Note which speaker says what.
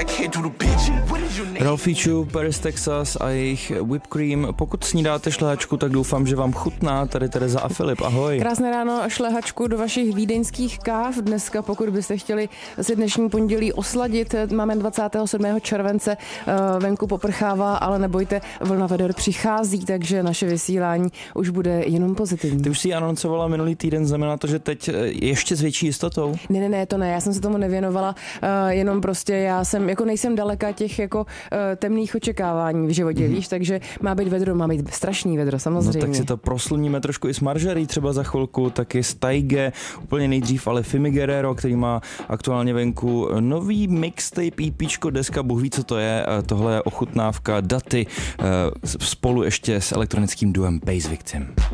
Speaker 1: Ralphie Chu, Paris, Texas a jejich Whipped Cream. Pokud snídáte šlehačku, tak doufám, že vám chutná. Tady Tereza a Filip, ahoj.
Speaker 2: Krásné ráno, šlehačku do vašich vídeňských káv. Dneska, pokud byste chtěli si dnešní pondělí osladit, máme 27. července, venku poprchává, ale nebojte, vlna veder přichází, takže naše vysílání už bude jenom pozitivní.
Speaker 1: Ty už si anoncovala minulý týden, znamená to, že teď ještě s větší jistotou?
Speaker 2: Ne, to ne, já jsem se tomu nevěnovala, jenom prostě já jsem, jako nejsem daleka těch jako temných očekávání v životě, víš, takže má být vedro, má být strašný vedro, samozřejmě.
Speaker 1: No tak si to prosluníme trošku i s Margerie třeba za chvilku, taky s Taige, úplně nejdřív ale Fimi Guerrero, který má aktuálně venku nový mixtape, EPčko, deska, Bůh ví, co to je, tohle je ochutnávka Daty spolu ještě s elektronickým duem Bass Victim.